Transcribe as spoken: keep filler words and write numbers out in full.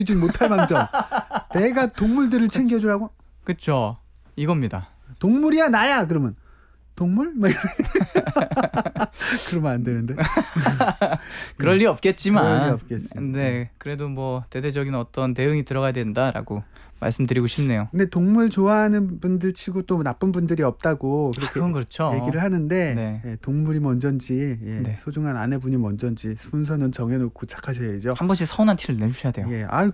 주진 못할 망정 내가 동물들을 챙겨주라고? 그쵸. 이겁니다. 동물이야 나야 그러면 동물? 막 이러- 그러면 안 되는데. 그럴 리 없겠지만. 그럴 리 없겠지. 네, 그래도 뭐 대대적인 어떤 대응이 들어가야 된다라고 말씀드리고 싶네요. 근데 동물 좋아하는 분들 치고 또 나쁜 분들이 없다고 아, 그렇게 그건 그렇죠. 얘기를 하는데 네. 예, 동물이 먼저인지 예, 네. 소중한 아내분이 먼저인지 순서는 정해놓고 착하셔야죠. 한 번씩 서운한 티를 내주셔야 돼요. 예, 아유